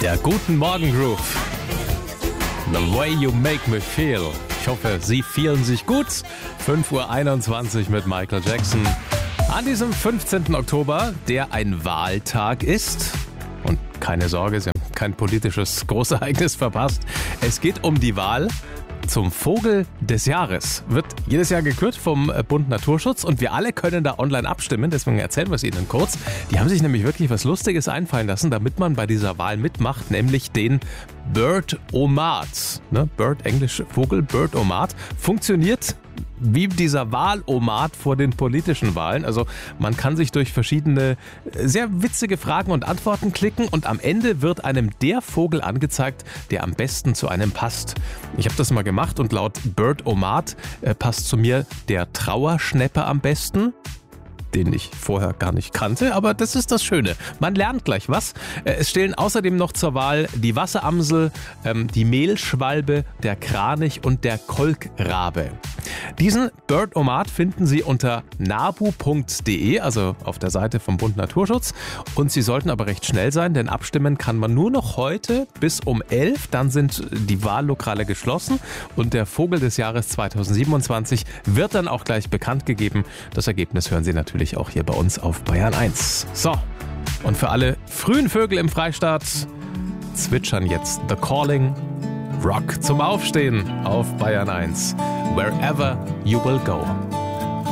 Der Guten Morgen Groove. The way you make me feel. Ich hoffe, Sie fühlen sich gut. 5:21 Uhr mit Michael Jackson. An diesem 15. Oktober, der ein Wahltag ist. Und keine Sorge, Sie haben kein politisches Großereignis verpasst. Es geht um die Wahl zum Vogel des Jahres. Wird jedes Jahr gekürt vom Bund Naturschutz und wir alle können da online abstimmen. Deswegen erzählen wir es Ihnen kurz. Die haben sich nämlich wirklich was Lustiges einfallen lassen, damit man bei dieser Wahl mitmacht, nämlich den Bird-O-Mat. Bird, Englisch Vogel, Bird-O-Mat. Funktioniert wie dieser Wahlomat vor den politischen Wahlen. Also man kann sich durch verschiedene sehr witzige Fragen und Antworten klicken und am Ende wird einem der Vogel angezeigt, der am besten zu einem passt. Ich habe das mal gemacht und laut Bird-O-Mat passt zu mir der Trauerschnäpper am besten, den ich vorher gar nicht kannte, aber das ist das Schöne. Man lernt gleich was. Es stehen außerdem noch zur Wahl die Wasseramsel, die Mehlschwalbe, der Kranich und der Kolkrabe. Diesen Bird-O-Mat finden Sie unter nabu.de, also auf der Seite vom Bund Naturschutz. Und Sie sollten aber recht schnell sein, denn abstimmen kann man nur noch heute bis um 11. Dann sind die Wahllokale geschlossen und der Vogel des Jahres 2027 wird dann auch gleich bekannt gegeben. Das Ergebnis hören Sie natürlich auch hier bei uns auf Bayern 1. So, und für alle frühen Vögel im Freistaat zwitschern jetzt The Calling, Rock zum Aufstehen auf Bayern 1. Wherever you will go.